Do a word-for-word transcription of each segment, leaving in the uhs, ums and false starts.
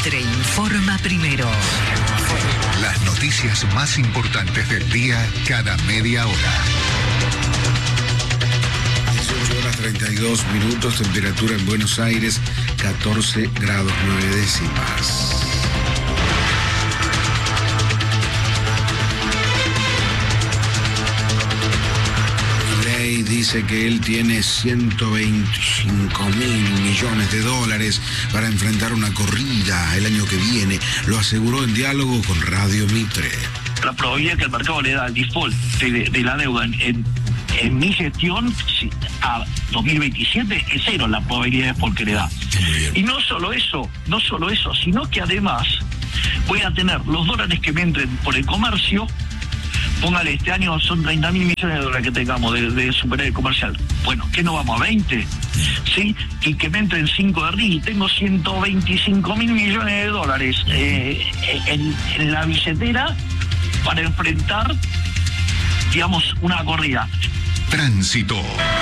Mitre informa primero. Las noticias más importantes del día cada media hora. dieciocho horas treinta y dos minutos, temperatura en Buenos Aires, catorce grados nueve décimas. Dice que él tiene ciento veinticinco mil millones de dólares para enfrentar una corrida el año que viene. Lo aseguró en diálogo con Radio Mitre. La probabilidad que el mercado le da el default de, de la deuda en, en mi gestión a dos mil veintisiete es cero la probabilidad de default que le da. Y no solo eso, no solo eso, sino que además voy a tener los dólares que me entren por el comercio. Póngale, este año son treinta mil millones de dólares que tengamos de, de superávit comercial. Bueno, ¿qué no vamos a veinte? ¿Sí? Y que me entren cinco de R I. Tengo ciento veinticinco mil millones de dólares eh, en, en la billetera para enfrentar, digamos, una corrida. Tránsito.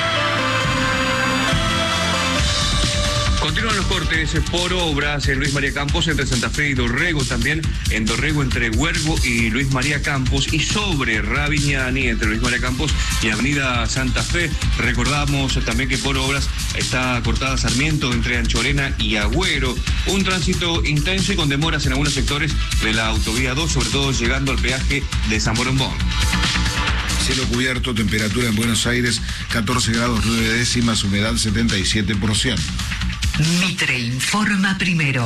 Continúan los cortes por obras en Luis María Campos entre Santa Fe y Dorrego, también en Dorrego entre Huergo y Luis María Campos, y sobre Raviñani entre Luis María Campos y Avenida Santa Fe. Recordamos también que por obras está cortada Sarmiento entre Anchorena y Agüero. Un tránsito intenso y con demoras en algunos sectores de la autovía dos, sobre todo llegando al peaje de San Borombón. Cielo cubierto, temperatura en Buenos Aires, catorce grados nueve décimas, humedad setenta y siete por ciento. Mitre informa primero.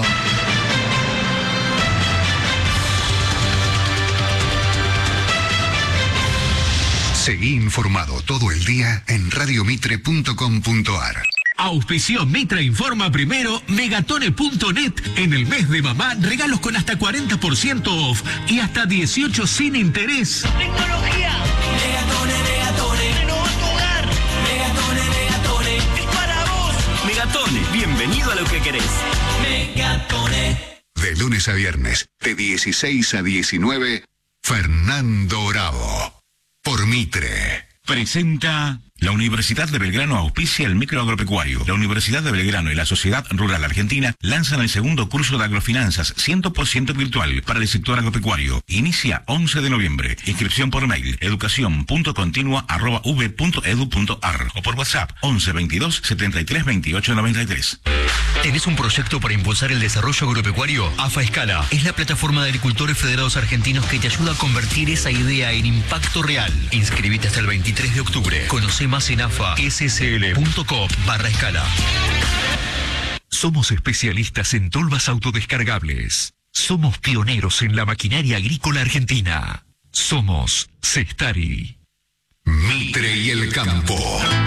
Seguí informado todo el día en radiomitre punto com punto ar. Auspició Mitre Informa Primero, Megatone punto net. En el mes de mamá, regalos con hasta cuarenta por ciento off y hasta dieciocho sin interés. Tecnología. Megatone, Megatone. Renovó tu hogar. Megatone, Megatone. Es para vos. Megatone, bienvenido a lo que querés. Megatone. De lunes a viernes, de dieciséis a diecinueve, Fernando Bravo. Por Mitre. Presenta... La Universidad de Belgrano auspicia el microagropecuario. La Universidad de Belgrano y la Sociedad Rural Argentina lanzan el segundo curso de agrofinanzas cien por ciento virtual para el sector agropecuario. Inicia once de noviembre. Inscripción por mail educación punto continua arroba u b punto edu punto ar o por WhatsApp once veintidós setenta y tres veintiocho noventa y tres. ¿Tenés un proyecto para impulsar el desarrollo agropecuario? AFA Escala es la plataforma de agricultores federados argentinos que te ayuda a convertir esa idea en impacto real. Inscribite hasta el veintitrés de octubre. Conoce más en afa s s l punto com barra escala. Somos especialistas en tolvas autodescargables. Somos pioneros en la maquinaria agrícola argentina. Somos Cestari. Mitre y el campo.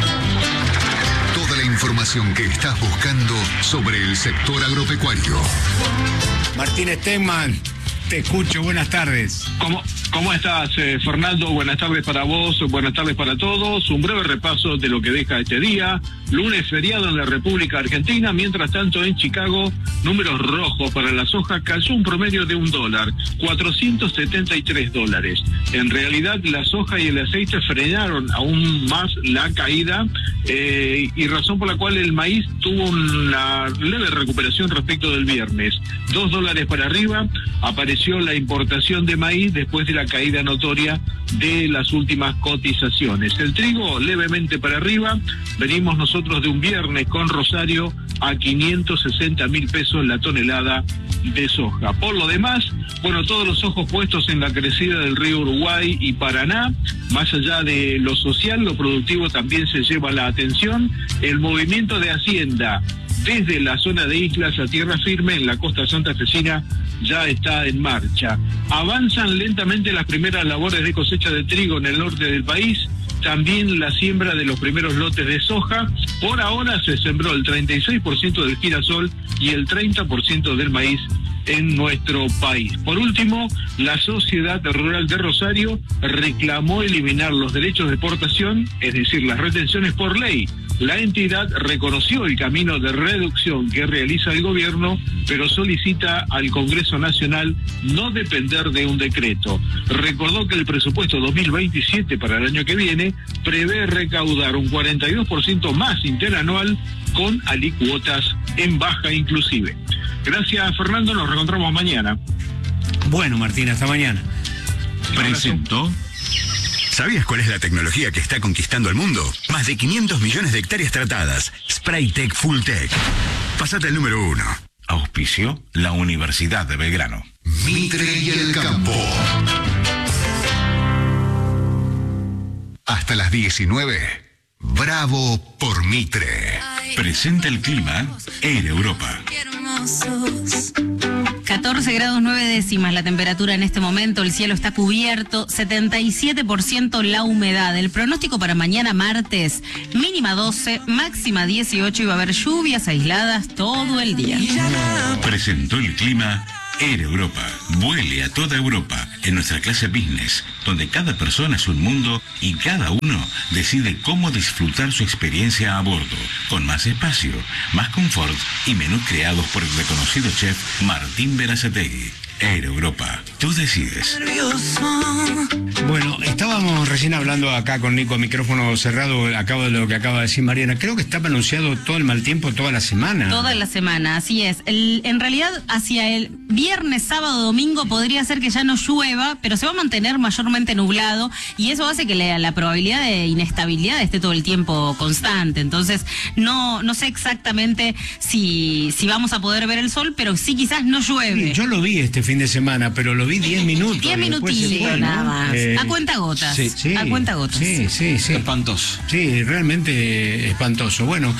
Toda la información que estás buscando sobre el sector agropecuario. Martín Stenman, te escucho, buenas tardes. ¿Cómo, cómo estás, eh, Fernando? Buenas tardes para vos, buenas tardes para todos. Un breve repaso de lo que deja este día. Lunes feriado en la República Argentina. Mientras tanto, en Chicago, números rojos para la soja. Cayó un promedio de un dólar, cuatrocientos setenta y tres dólares. En realidad, la soja y el aceite frenaron aún más la caída, eh, y razón por la cual el maíz tuvo una leve recuperación respecto del viernes. Dos dólares para arriba. Apareció la importación de maíz después de la caída notoria de las últimas cotizaciones. El trigo levemente para arriba. Venimos nosotros de un viernes con Rosario a quinientos sesenta mil pesos la tonelada de soja. Por lo demás, bueno, todos los ojos puestos en la crecida del río Uruguay y Paraná. Más allá de lo social, lo productivo también se lleva la atención. El movimiento de Hacienda desde la zona de islas a tierra firme en la costa santafesina ya está en marcha. Avanzan lentamente las primeras labores de cosecha de trigo en el norte del país, también la siembra de los primeros lotes de soja. Por ahora se sembró el treinta y seis por ciento del girasol y el treinta por ciento del maíz en nuestro país. Por último, la Sociedad Rural de Rosario reclamó eliminar los derechos de exportación, es decir, las retenciones por ley. La entidad reconoció el camino de reducción que realiza el gobierno, pero solicita al Congreso Nacional no depender de un decreto. Recordó que el presupuesto dos mil veintisiete para el año que viene prevé recaudar un cuarenta y dos por ciento más interanual con alícuotas en baja inclusive. Gracias, Fernando, nos reencontramos mañana. Bueno, Martín, hasta mañana. Presento. ¿Sabías cuál es la tecnología que está conquistando el mundo? Más de quinientos millones de hectáreas tratadas. Spraytec Fulltech. Pasate al número uno. Auspicio, la Universidad de Belgrano. Mitre y el campo. Hasta las diecinueve. Bravo por Mitre. Presenta el clima Air Europa. catorce grados nueve décimas la temperatura en este momento, el cielo está cubierto, setenta y siete por ciento la humedad. El pronóstico para mañana martes, mínima doce, máxima dieciocho y va a haber lluvias aisladas todo el día. Presentó el clima Air Europa. Vuele a toda Europa en nuestra clase business, donde cada persona es un mundo y cada uno decide cómo disfrutar su experiencia a bordo, con más espacio, más confort y menús creados por el reconocido chef Martín Berazategui. Air Europa, tú decides. Bueno, estábamos recién hablando acá con Nico, micrófono cerrado, acabo de lo que acaba de decir Mariana. Creo que está anunciado todo el mal tiempo toda la semana. Toda la semana, así es. El, en realidad, hacia el viernes, sábado, domingo podría ser que ya no llueva, pero se va a mantener mayormente nublado y eso hace que la, la probabilidad de inestabilidad esté todo el tiempo constante. Entonces, no no sé exactamente si, si vamos a poder ver el sol, pero sí quizás no llueve. Sí, yo lo vi este fin de semana, pero lo vi diez minutos. diez minutitos nada más. Eh, a cuenta gotas. Sí, sí, a cuenta gotas. Sí, sí, sí. Espantoso. Sí, realmente espantoso. Bueno,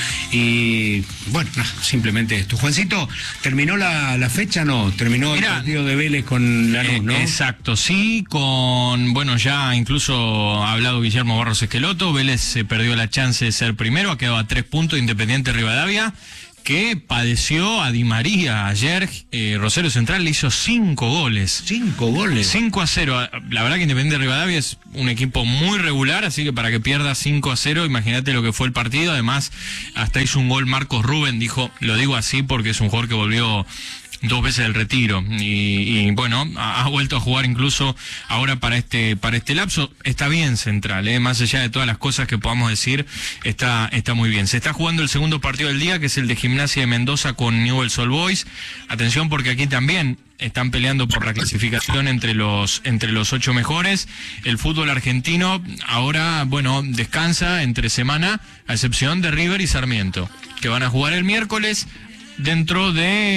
y bueno, simplemente esto. Juancito, ¿terminó la, la fecha? No, terminó Mirá, el partido de Vélez con Lanús, ¿no? Exacto, sí, con, bueno, ya incluso ha hablado Guillermo Barros Esqueloto, Vélez se perdió la chance de ser primero, ha quedado a tres puntos Independiente Rivadavia, que padeció a Di María ayer. eh, Rosario Central le hizo cinco goles. Cinco goles. cinco a cero. La verdad que Independiente Rivadavia es un equipo muy regular, así que para que pierda cinco a cero, imagínate lo que fue el partido. Además, hasta hizo un gol Marcos Rubén, dijo, lo digo así porque es un jugador que volvió dos veces del retiro y, y bueno, ha, ha vuelto a jugar incluso ahora para este para este lapso. Está bien Central, ¿eh? Más allá de todas las cosas que podamos decir, está está muy bien. Se está jugando el segundo partido del día, que es el de Gimnasia de Mendoza con Newell's Old Boys. Atención porque aquí también están peleando por la clasificación entre los entre los ocho mejores. El fútbol argentino ahora, bueno, descansa entre semana, a excepción de River y Sarmiento, que van a jugar el miércoles dentro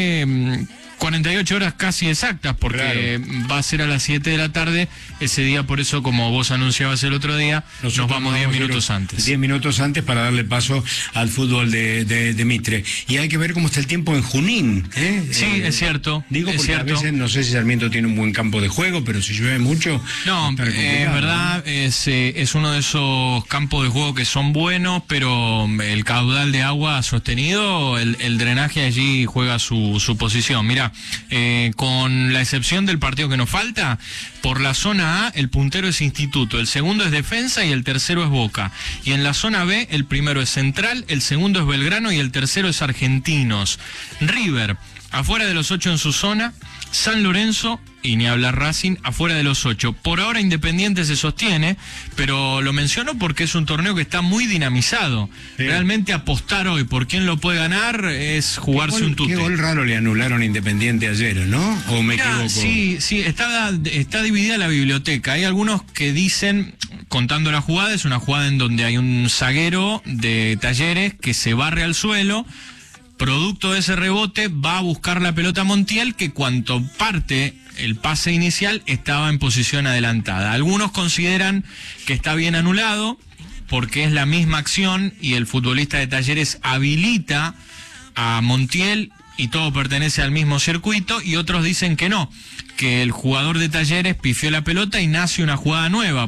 de cuarenta y ocho horas casi exactas, porque claro, va a ser a las siete de la tarde ese día. Por eso, como vos anunciabas el otro día, nosotros nos vamos diez minutos antes. diez minutos antes para darle paso al fútbol de, de, de Mitre. Y hay que ver cómo está el tiempo en Junín, ¿eh? Sí, eh, es cierto. Digo, es porque cierto. A veces no sé si Sarmiento tiene un buen campo de juego, pero si llueve mucho... No, es verdad, ¿no? es, eh, es uno de esos campos de juego que son buenos, pero el caudal de agua sostenido, el, el drenaje allí juega su, su posición. Mira, Eh, con la excepción del partido que nos falta, por la zona A el puntero es Instituto, el segundo es Defensa y el tercero es Boca. Y en la zona B el primero es Central, el segundo es Belgrano y el tercero es Argentinos. River, afuera de los ocho en su zona, San Lorenzo y ni hablar Racing afuera de los ocho. Por ahora Independiente se sostiene, pero lo menciono porque es un torneo que está muy dinamizado. Sí. Realmente apostar hoy por quién lo puede ganar es jugarse gol, un tute. Qué gol raro le anularon a Independiente ayer, ¿no? ¿O me Mirá, equivoco? Sí, sí, está, está dividida la biblioteca. Hay algunos que dicen, contando la jugada, es una jugada en donde hay un zaguero de Talleres que se barre al suelo. Producto de ese rebote va a buscar la pelota Montiel, que cuanto parte el pase inicial estaba en posición adelantada. Algunos consideran que está bien anulado porque es la misma acción y el futbolista de Talleres habilita a Montiel y todo pertenece al mismo circuito, y otros dicen que no, que el jugador de Talleres pifió la pelota y nace una jugada nueva,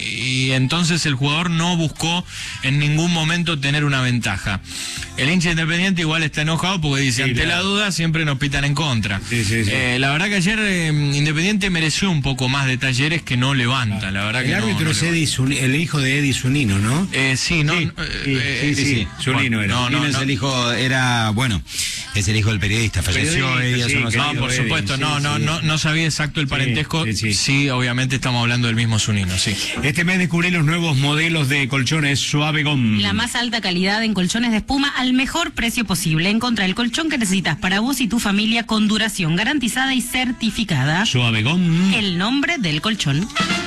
y entonces el jugador no buscó en ningún momento tener una ventaja. El hincha Independiente igual está enojado porque dice, sí, ante la duda siempre nos pitan en contra. Sí, sí, sí. Eh, la verdad que ayer eh, Independiente mereció un poco más de Talleres, que no levanta. La verdad el que árbitro no, es no Eddie Zun, el hijo de Eddie Zunino, ¿no? Eh, sí, no. Sí, eh, sí, sí, sí, sí. Zunino bueno, era. No, no, no, es el hijo, era, bueno, es el hijo del periodista, falleció Eddie hace unos años. No, por supuesto, sí, no, sí, no, sí. no, no sabía exacto el parentesco. Sí, sí, sí. Sí, obviamente estamos hablando del mismo Zunino, sí. Este mes descubrí los nuevos modelos de colchones Suave Gom. La más alta calidad en colchones de espuma al mejor precio posible. Encontrá el colchón que necesitas para vos y tu familia con duración garantizada y certificada. Suave Gom. El nombre del colchón.